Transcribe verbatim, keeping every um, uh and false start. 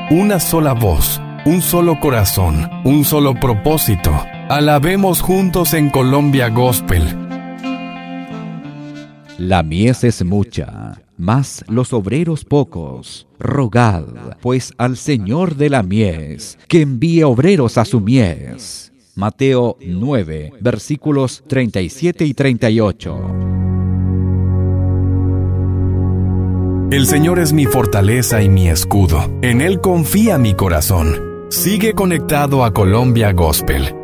una sola voz, un solo corazón, un solo propósito. Alabemos juntos en Colombia Gospel. La mies es mucha, mas los obreros pocos. Rogad, pues, al Señor de la mies, que envíe obreros a su mies. Mateo nueve, versículos treinta y siete y treinta y ocho. El Señor es mi fortaleza y mi escudo. En Él confía mi corazón. Sigue conectado a Colombia Gospel.